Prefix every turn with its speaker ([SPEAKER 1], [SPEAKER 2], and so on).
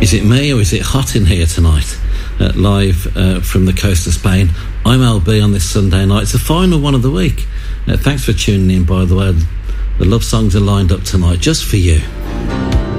[SPEAKER 1] Is it me or is it hot in here tonight? Live from the coast of Spain. I'm LB on this Sunday night. It's the final one of the week. Thanks for tuning in, by the way. The love songs are lined up tonight just for you.